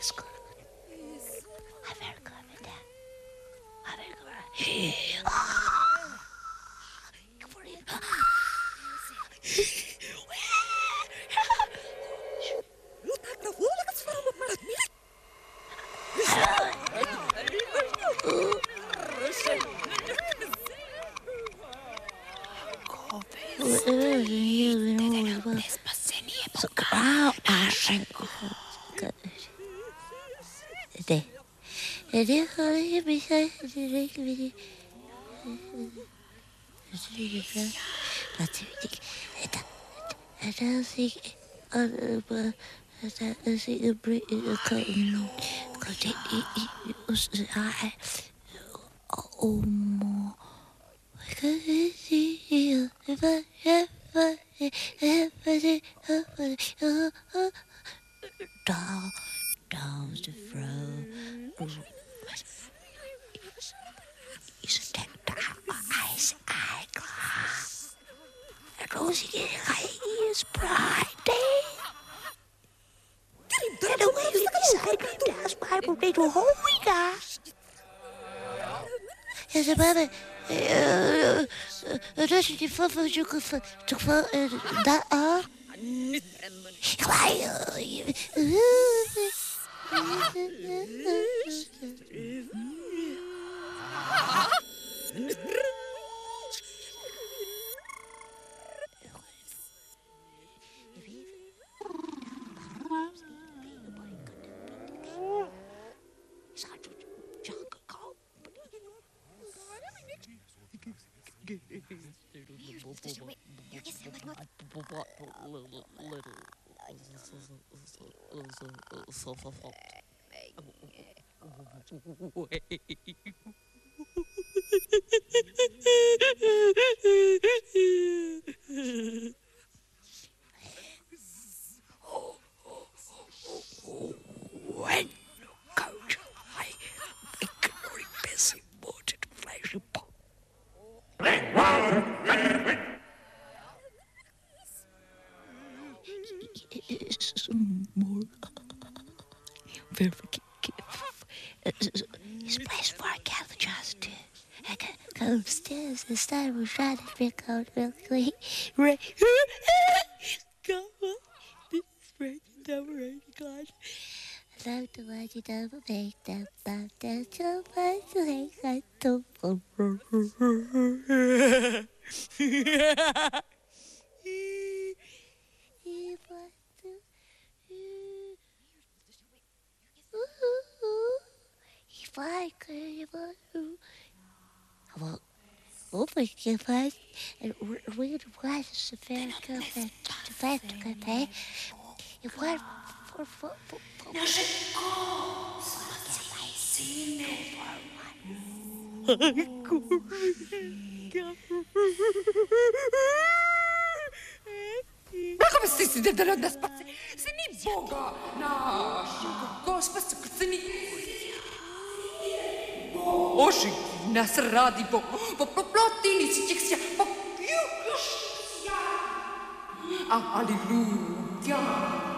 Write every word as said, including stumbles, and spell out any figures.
Skål. Ej, velkommen der. Ej, velkommen. Det. Det det vi så det vi Down, down the floor. Is a tactile ice eyeglass. And Rosie is Friday. And away we decided to ask Bible day to holy gosh. Is a baby. Dat is die van van zoeken van toch van daar aan. When coach I ignoring busy water to flash upon. More very His place for a calendars too. I can go upstairs and start with trying to pick out real quick. Right. Come on. This is breaking down right glass. I love to watch it over make that back down so much like I don't If I could, well, open your eyes and read the words of the fair cover to fight to compare. If I for for for Kako ste si da da space? Se ni Boga naš, Gospod se ni Oži nas radi po po plotini si će po A aleluja.